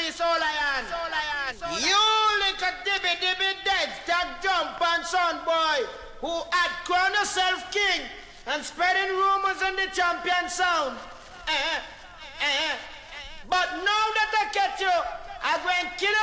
Maurice Olayan. You little dibby dead, stack jump and son boy, who had crowned yourself king and spreading rumors on the champion sound. But now that I catch you, I'm going to kill